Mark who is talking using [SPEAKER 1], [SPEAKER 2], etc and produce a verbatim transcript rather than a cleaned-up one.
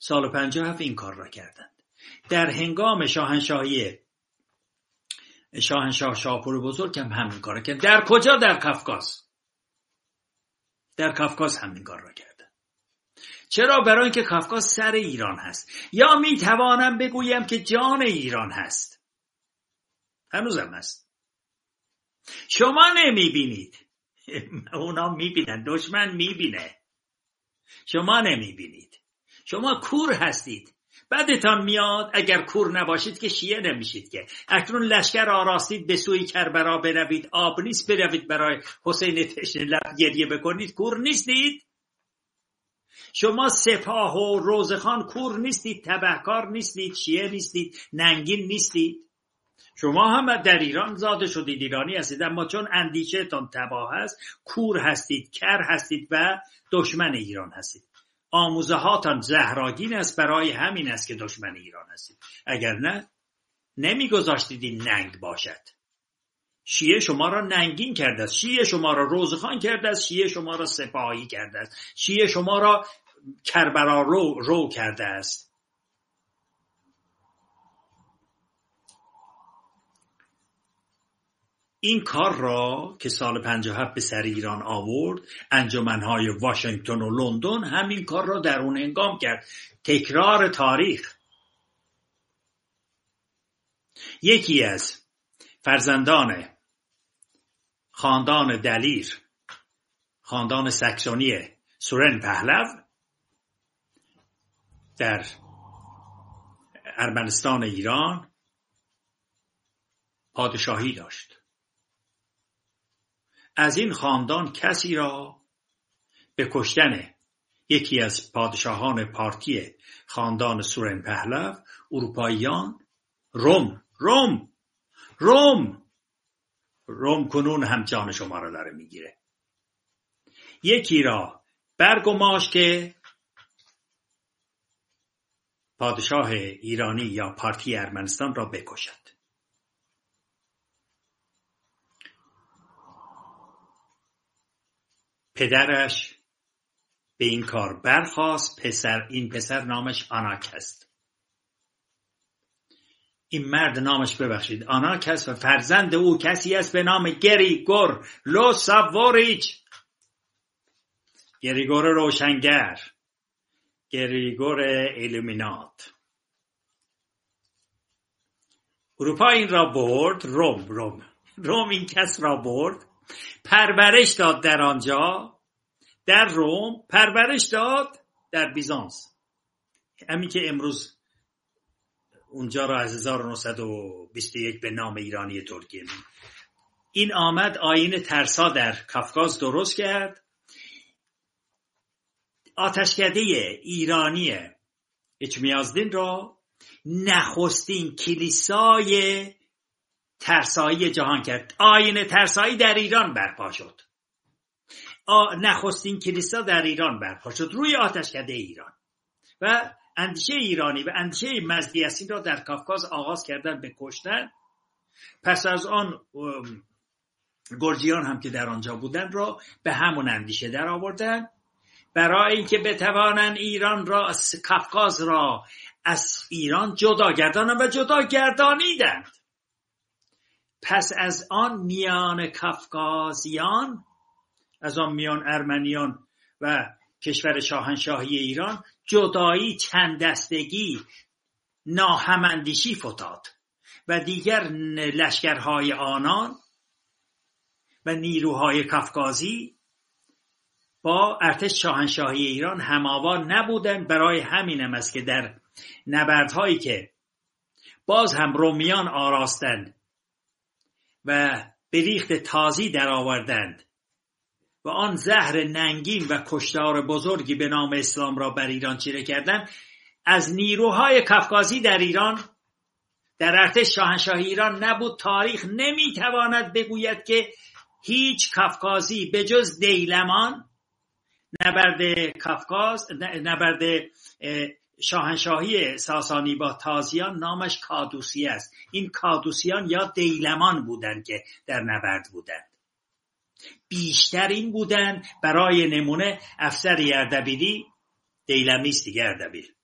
[SPEAKER 1] سال پنجاه و هفت این کار را کردند. در هنگام شاهنشاهی شاهنشاه شاپور بزرگ هم همین کار را کرد. در کجا؟ در کافکاز. در کافکاز همین کار را کردند. چرا؟ برای اینکه کافکاز سر ایران هست، یا می توانم بگویم که جان ایران هست. هنوزم هست. شما نمی بینید، اونا می بینن، دشمن می بینه، شما نمی بینید. شما کور هستید، بعدتان میاد اگر کور نباشید که شیعه نمیشید که. اکنون لشکر آراستید به سوی کربلا بروید، آب نیست بروید برای حسین تشنه لب گریه بکنید، کور نیستید. شما سپاه و روزخان کور نیستید، تبهکار نیستید، شیعه نیستید، ننگین نیستید. شما هم در ایران زاده شدید، ایرانی هستید، اما چون اندیشه تان تباه است کور هستید، کر هستید و دشمن ایران هستید. آموزه هاتان زهراگین است، برای همین است که دشمن ایران هستید. اگر نه نمیگذاشتید این ننگ باشد. شیعه شما را ننگین کرده است، شیعه شما را روزخان کرده است، شیعه شما را سپاهی کرده است، شیعه شما را کربلا رو, رو کرده است. این کار را که سال پنجاه و هفت به سر ایران آورد، انجمنهای واشنگتن و لندن همین کار را در اون هنگام کرد. تکرار تاریخ. یکی از فرزندان خاندان دلیر، خاندان ساکسونی سورن پهلو در ارمنستان ایران پادشاهی داشت. از این خاندان کسی را به کشتن یکی از پادشاهان پارتی خاندان سورن پهلو اروپاییان روم روم روم روم کنون هم جان شما را داره میگیره. یکی را برگماشت که پادشاه ایرانی یا پارتی ارمنستان را بکشد. پدرش به این کار برخاست. پسر این پسر نامش آناک است. این مرد نامش ببخشید آناک است و فرزند او کسی است به نام گریگور لوساووریچ. گریگور روشنگر، گریگور ایلومینات. اروپا این را برد، روم روم روم این کس را برد، پرورش داد در آنجا، در روم پرورش داد در بیزانس، همین که امروز اونجا را از هزار و نهصد و بیست و یک به نام ایرانی ترکیه. این آمد آیین ترسا در کافکاز درست کرد. آتشکده ایرانی اچمیازدین را نخستین کلیسای ترسایی جهان کرد. آیین ترسایی در ایران برپا شد. نخستین کلیسا در ایران برپا شد روی آتشکده ایران و اندیشه ایرانی و اندیشه مزدی یاسین را در کافکاز آغاز کردن به کشتن. پس از آن گرجیان هم که در آنجا بودن را به همون اندیشه در آوردن برای اینکه بتوانند ایران را، کافکاز را از ایران جدا گردانند و جدا گردانیدند. پس از آن میان کافکازیان، از آن میان ارمنیان و کشور شاهنشاهی ایران جدایی، چند دستگی، ناهماندیشی فتاد و دیگر لشکرهای آنان و نیروهای کافکازی با ارتش شاهنشاهی ایران هماوان نبودند. برای همینم است که در نبردهایی که باز هم رومیان آراستند و به ریخت تازی در آوردند و آن زهر ننگین و کشتار بزرگی به نام اسلام را بر ایران چیره کردند، از نیروهای کافکازی در ایران، در ارتش شاهنشاهی ایران نبود. تاریخ نمیتواند بگوید که هیچ کافکازی به جز دیلمان، نبرد کافکاز، نبرد شاهنشاهی ساسانی با تازیان نامش کادوسی است. این کادوسیان یا دیلمان بودند که در نبرد بودند. بیشتر این بودند. برای نمونه افسر اردبیلی دیلمی است دیگه، اردبیل